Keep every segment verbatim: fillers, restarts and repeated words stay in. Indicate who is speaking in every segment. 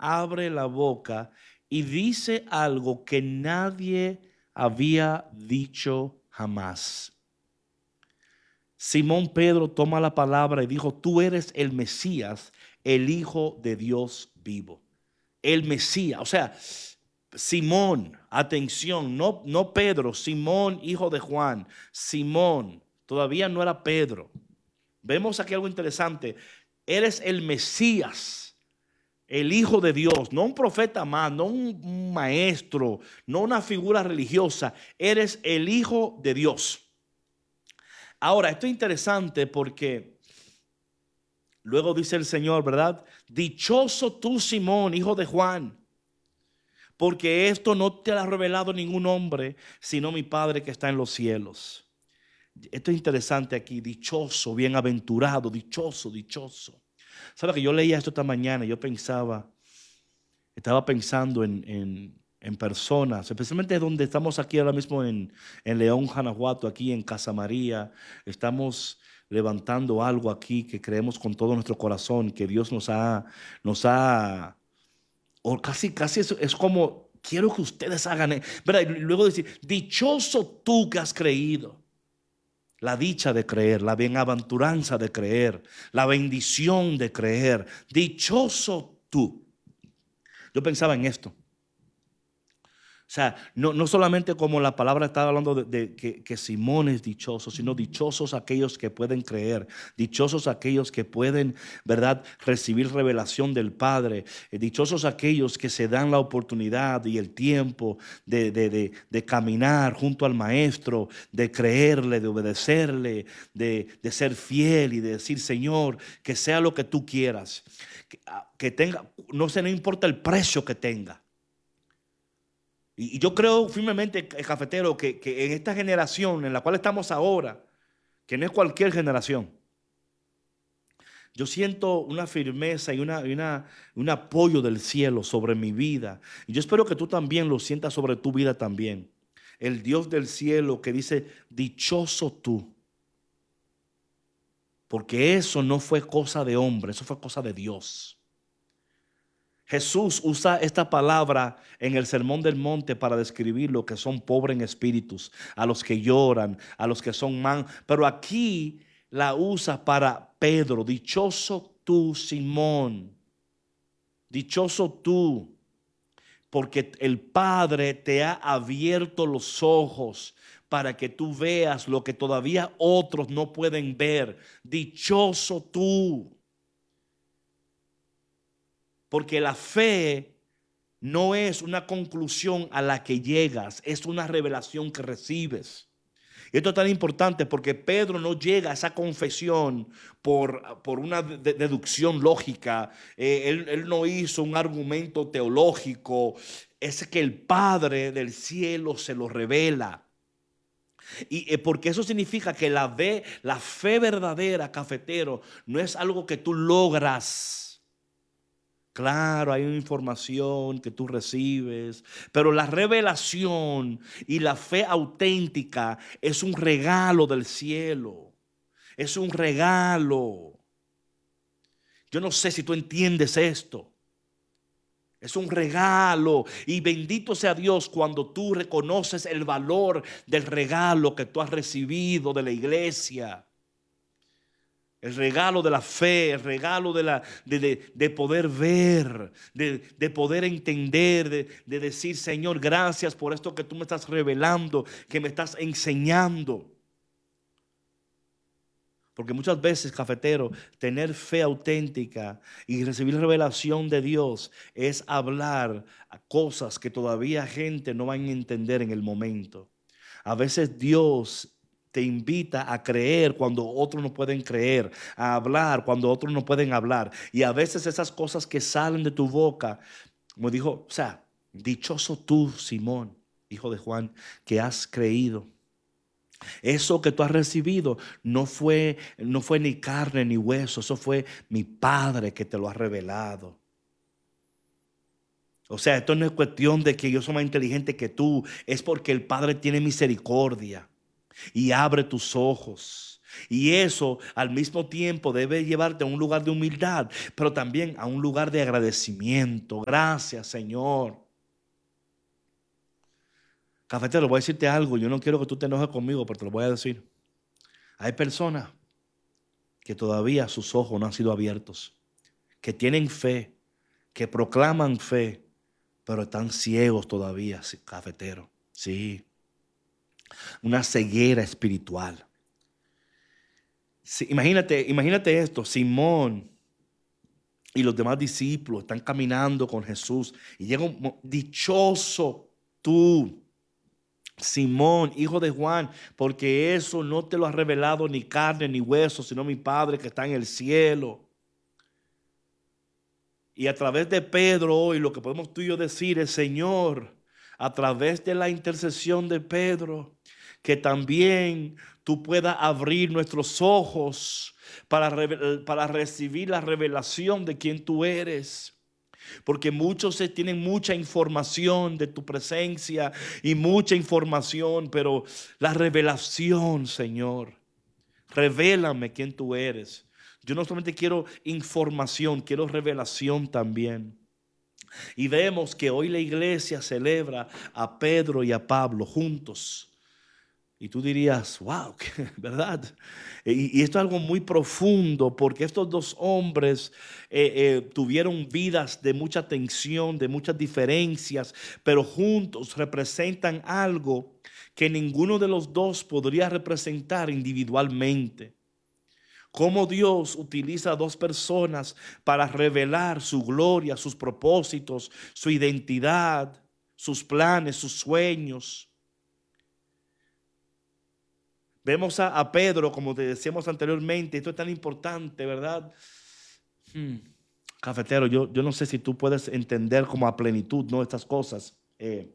Speaker 1: abre la boca y dice algo que nadie había dicho jamás. Simón Pedro toma la palabra y dijo: tú eres el Mesías, el Hijo de Dios vivo. El Mesías, o sea, Simón, atención, no, no Pedro, Simón, hijo de Juan. Simón, todavía no era Pedro. Vemos aquí algo interesante. Eres el Mesías, el Hijo de Dios, no un profeta más, no un maestro, no una figura religiosa. Eres el Hijo de Dios. Ahora, esto es interesante porque luego dice el Señor, ¿verdad? Dichoso tú, Simón, hijo de Juan, porque esto no te lo ha revelado ningún hombre, sino mi Padre que está en los cielos. Esto es interesante aquí, dichoso, bienaventurado, dichoso, dichoso. ¿Sabe que yo leía esto esta mañana? Yo pensaba, estaba pensando en, en, en personas, especialmente donde estamos aquí ahora mismo en, en León, Guanajuato, aquí en Casa María. Estamos levantando algo aquí que creemos con todo nuestro corazón, que Dios nos ha, nos ha, o casi, casi es, es como, quiero que ustedes hagan, ¿verdad? Y luego decir, dichoso tú que has creído. La dicha de creer, la bienaventuranza de creer, la bendición de creer. Dichoso tú. Yo pensaba en esto. O sea, no, no solamente como la palabra estaba hablando de, de que, que Simón es dichoso, sino dichosos aquellos que pueden creer, dichosos aquellos que pueden, ¿verdad?, recibir revelación del Padre, eh, dichosos aquellos que se dan la oportunidad y el tiempo de, de, de, de caminar junto al Maestro, de creerle, de obedecerle, de, de ser fiel y de decir: Señor, que sea lo que tú quieras, que, que tenga, no sé, no importa el precio que tenga. Y yo creo firmemente, cafetero, que, que en esta generación en la cual estamos ahora, que no es cualquier generación, yo siento una firmeza y una, una, un apoyo del cielo sobre mi vida. Y yo espero que tú también lo sientas sobre tu vida también. El Dios del cielo que dice: dichoso tú. Porque eso no fue cosa de hombre, eso fue cosa de Dios. Jesús usa esta palabra en el Sermón del Monte para describir lo que son pobres en espíritus, a los que lloran, a los que son man. Pero aquí la usa para Pedro. Dichoso tú, Simón. Dichoso tú, porque el Padre te ha abierto los ojos para que tú veas lo que todavía otros no pueden ver. Dichoso tú. Porque la fe no es una conclusión a la que llegas, es una revelación que recibes. Y esto es tan importante porque Pedro no llega a esa confesión por, por una de, deducción lógica. Eh, él, él no hizo un argumento teológico. Es que el Padre del cielo se lo revela. Y eh, porque eso significa que la fe, la fe verdadera, cafetero, no es algo que tú logras. Claro, hay una información que tú recibes, pero la revelación y la fe auténtica es un regalo del cielo. Es un regalo. Yo no sé si tú entiendes esto. Es un regalo, y bendito sea Dios cuando tú reconoces el valor del regalo que tú has recibido de la iglesia. El regalo de la fe, el regalo de, la, de, de, de poder ver, de, de poder entender, de, de decir: Señor, gracias por esto que tú me estás revelando, que me estás enseñando. Porque muchas veces, cafetero, tener fe auténtica y recibir revelación de Dios es hablar a cosas que todavía gente no van a entender en el momento. A veces Dios te invita a creer cuando otros no pueden creer, a hablar cuando otros no pueden hablar. Y a veces esas cosas que salen de tu boca, como dijo, o sea, dichoso tú, Simón, hijo de Juan, que has creído. Eso que tú has recibido no fue, no fue ni carne ni hueso, eso fue mi Padre que te lo ha revelado. O sea, esto no es cuestión de que yo soy más inteligente que tú, es porque el Padre tiene misericordia y abre tus ojos. Y eso al mismo tiempo debe llevarte a un lugar de humildad, pero también a un lugar de agradecimiento. Gracias, Señor. Cafetero, voy a decirte algo. Yo no quiero que tú te enojes conmigo, pero te lo voy a decir. Hay personas que todavía sus ojos no han sido abiertos, que tienen fe, que proclaman fe, pero están ciegos todavía, cafetero. Sí, una ceguera espiritual. Sí, imagínate, imagínate esto, Simón y los demás discípulos están caminando con Jesús y llega un mo- dichoso tú, Simón, hijo de Juan, porque eso no te lo ha revelado ni carne ni hueso, sino mi Padre que está en el cielo. Y a través de Pedro hoy lo que podemos tú y yo decir es, Señor, a través de la intercesión de Pedro, que también tú puedas abrir nuestros ojos para, reve- para recibir la revelación de quién tú eres. Porque muchos se tienen mucha información de tu presencia y mucha información, pero la revelación, Señor, revélame quién tú eres. Yo no solamente quiero información, quiero revelación también. Y vemos que hoy la iglesia celebra a Pedro y a Pablo juntos. Y tú dirías, wow, ¿verdad? Y, y esto es algo muy profundo porque estos dos hombres eh, eh, tuvieron vidas de mucha tensión, de muchas diferencias, pero juntos representan algo que ninguno de los dos podría representar individualmente. Cómo Dios utiliza a dos personas para revelar su gloria, sus propósitos, su identidad, sus planes, sus sueños. Vemos a, a Pedro, como te decíamos anteriormente, esto es tan importante, ¿verdad? Hmm. Cafetero, yo, yo no sé si tú puedes entender como a plenitud, ¿no? Estas cosas, eh,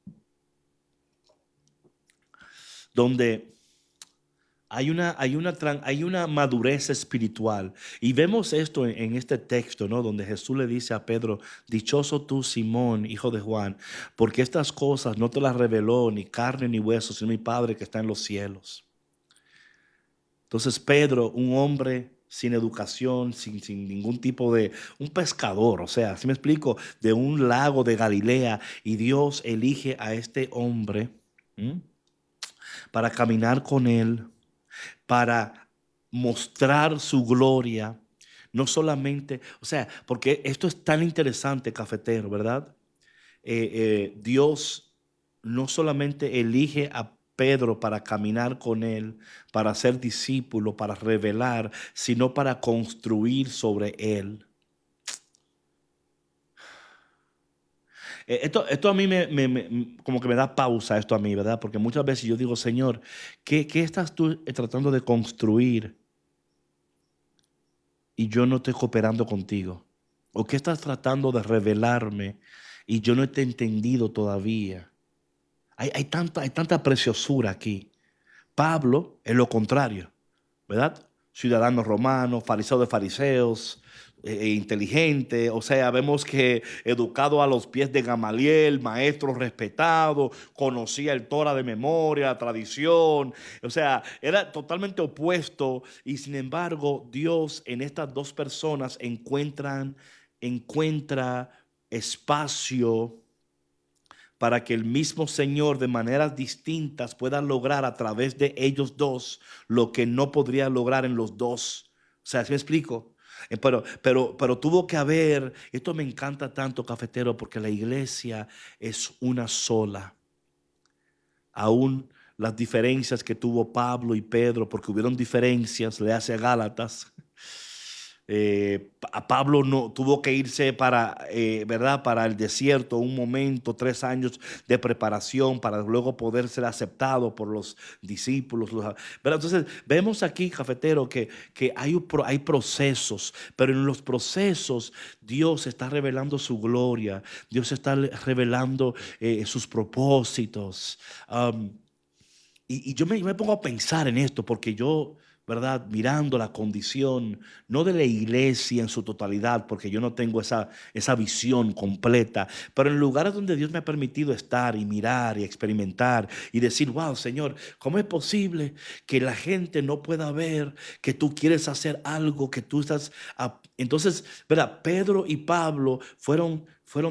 Speaker 1: donde hay una, hay, una, hay una madurez espiritual. Y vemos esto en, en este texto, ¿no? Donde Jesús le dice a Pedro, dichoso tú, Simón, hijo de Juan, porque estas cosas no te las reveló ni carne ni hueso, sino mi Padre que está en los cielos. Entonces Pedro, un hombre sin educación, sin, sin ningún tipo de, un pescador, o sea, ¿sí me explico? De un lago de Galilea, y Dios elige a este hombre, ¿m? para caminar con él, para mostrar su gloria, no solamente, o sea, porque esto es tan interesante, cafetero, ¿verdad? Eh, eh, Dios no solamente elige a Pedro para caminar con él, para ser discípulo, para revelar, sino para construir sobre él. Eh, Esto, esto a mí me, me- me- como que me da pausa esto a mí, ¿verdad? Porque muchas veces yo digo, Señor, ¿qué, qué estás tú eh, tratando de construir y yo no estoy cooperando contigo? ¿O qué estás tratando de revelarme y yo no te he entendido todavía? Hay, hay tanta, hay tanta preciosura aquí. Pablo es lo contrario, ¿verdad? Ciudadano romano, fariseo de fariseos, eh, eh, inteligente, o sea, vemos que educado a los pies de Gamaliel, maestro respetado, conocía el Torah de memoria, la tradición, o sea, era totalmente opuesto y sin embargo Dios en estas dos personas encuentran, encuentra espacio para que el mismo Señor de maneras distintas pueda lograr a través de ellos dos lo que no podría lograr en los dos. O sea, ¿sí me explico? Eh, Pero, pero, pero tuvo que haber, esto me encanta tanto, cafetero, porque la iglesia es una sola. Aún las diferencias que tuvo Pablo y Pedro, porque hubieron diferencias, le hace a Gálatas. Eh, a Pablo no tuvo que irse para, eh, ¿verdad? Para el desierto un momento, tres años de preparación para luego poder ser aceptado por los discípulos. Los- ¿verdad? Entonces vemos aquí, cafetero, que, que hay, un pro- hay procesos, pero en los procesos Dios está revelando su gloria, Dios está le- revelando eh, sus propósitos. Um, y, y yo me, me pongo a pensar en esto porque yo ¿verdad? Mirando la condición, no de la iglesia en su totalidad, porque yo no tengo esa, esa visión completa, pero en lugares donde Dios me ha permitido estar y mirar y experimentar y decir, wow, Señor, ¿cómo es posible que la gente no pueda ver que tú quieres hacer algo, que tú estás... a-". Entonces, ¿verdad? Pedro y Pablo fueron, fueron